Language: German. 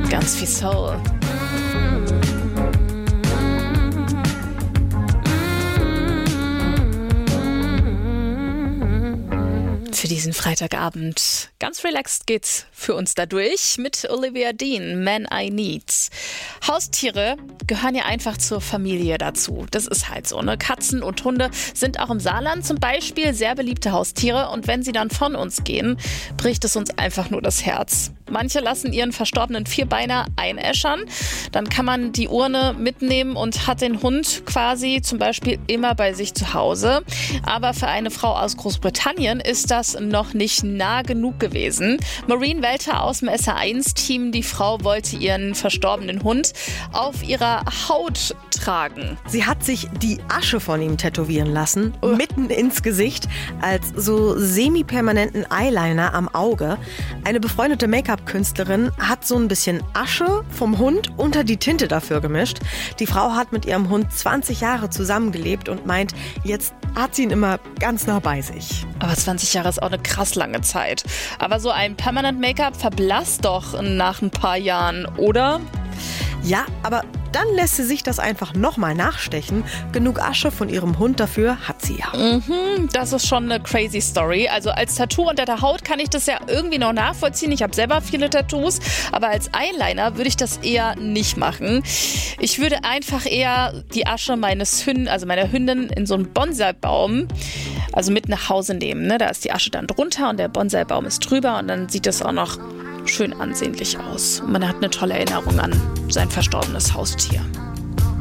und ganz viel Soul. Für diesen Freitagabend ganz relaxed geht's für uns da durch mit Olivia Dean, Man I Need. Haustiere gehören ja einfach zur Familie dazu. Das ist halt so, ne? Katzen und Hunde sind auch im Saarland zum Beispiel sehr beliebte Haustiere und wenn sie dann von uns gehen, bricht es uns einfach nur das Herz. Manche lassen ihren verstorbenen Vierbeiner einäschern. Dann kann man die Urne mitnehmen und hat den Hund quasi zum Beispiel immer bei sich zu Hause. Aber für eine Frau aus Großbritannien ist das noch nicht nah genug gewesen. Maureen Welter aus dem SR1-Team, die Frau wollte ihren verstorbenen Hund auf ihrer Haut tragen. Sie hat sich die Asche von ihm tätowieren lassen, mitten ins Gesicht, als so semi-permanenten Eyeliner am Auge. Eine befreundete Make-up-Künstlerin hat so ein bisschen Asche vom Hund unter die Tinte dafür gemischt. Die Frau hat mit ihrem Hund 20 Jahre zusammengelebt und meint, jetzt hat sie ihn immer ganz nah bei sich. Aber 20 Jahre ist auch eine krass lange Zeit. Aber so ein Permanent Make-up verblasst doch nach ein paar Jahren, oder? Ja, aber dann lässt sie sich das einfach nochmal nachstechen. Genug Asche von ihrem Hund dafür hat sie ja. Das ist schon eine crazy Story. Also als Tattoo unter der Haut kann ich das ja irgendwie noch nachvollziehen. Ich habe selber viele Tattoos, aber als Eyeliner würde ich das eher nicht machen. Ich würde einfach eher die Asche meiner Hündin in so einen Bonsai-Baum, also mit nach Hause nehmen. Ne? Da ist die Asche dann drunter und der Bonsai-Baum ist drüber und dann sieht das auch noch schön ansehnlich aus. Und man hat eine tolle Erinnerung an sein verstorbenes Haustier.